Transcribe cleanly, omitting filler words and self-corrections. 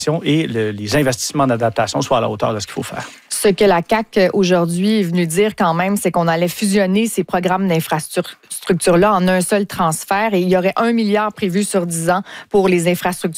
et les investissements d'adaptation soient à la hauteur de ce qu'il faut faire. Ce que la CAQ aujourd'hui est venue dire quand même, c'est qu'on allait fusionner ces programmes d'infrastructures-là en un seul transfert et il y aurait 1 milliard prévu sur 10 ans pour les infrastructures